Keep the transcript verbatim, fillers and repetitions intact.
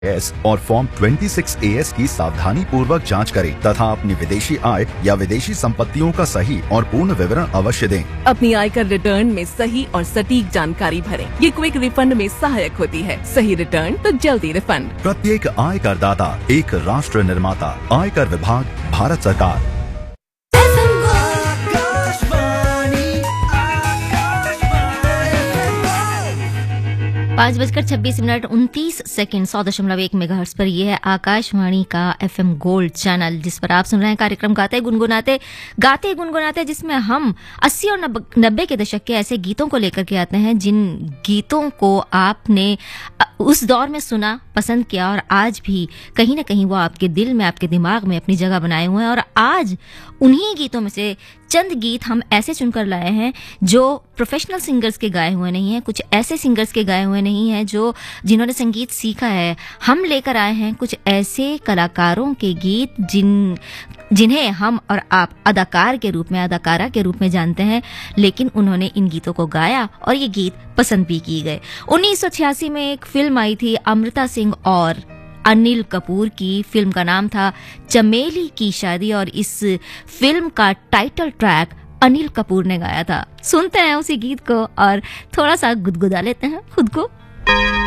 S और form छब्बीस A S की सावधानी पूर्वक जांच करें तथा अपनी विदेशी आय या विदेशी संपत्तियों का सही और पूर्ण विवरण अवश्य दें। अपनी आयकर रिटर्न में सही और सटीक जानकारी भरें। ये क्विक रिफंड में सहायक होती है। सही रिटर्न तो जल्दी रिफंड। प्रत्येक आयकर दाता एक राष्ट्र निर्माता। आयकर विभाग, भारत सरकार। पाँच बजकर छब्बीस मिनट उनतीस सेकेंड सौ दशमलव एक मेगाहर्ट्ज पर यह है आकाशवाणी का एफएम गोल्ड चैनल, जिस पर आप सुन रहे हैं कार्यक्रम गाते गुनगुनाते गाते गुनगुनाते, जिसमें हम अस्सी और नब्बे के दशक के ऐसे गीतों को लेकर के आते हैं जिन गीतों को आपने उस दौर में सुना, पसंद किया और आज भी कहीं ना कहीं वो आपके दिल में, आपके दिमाग में अपनी जगह बनाए हुए हैं। और आज उन्हीं गीतों में से चंद गीत हम ऐसे चुनकर लाए हैं जो प्रोफेशनल सिंगर्स के गाए हुए नहीं हैं, कुछ ऐसे सिंगर्स के गाए हुए नहीं हैं जो जिन्होंने संगीत सीखा है। हम लेकर आए हैं कुछ ऐसे कलाकारों के गीत जिन जिन्हें हम और आप अदाकार के रूप में, अदाकारा के रूप में जानते हैं, लेकिन उन्होंने इन गीतों को गाया और ये गीत पसंद भी किए गए। उन्नीस सौ छियासी में एक फिल्म आई थी अमृता सिंह और अनिल कपूर की। फिल्म का नाम था चमेली की शादी और इस फिल्म का टाइटल ट्रैक अनिल कपूर ने गाया था। सुनते हैं उसी गीत को और थोड़ा सा गुदगुदा लेते हैं खुद को।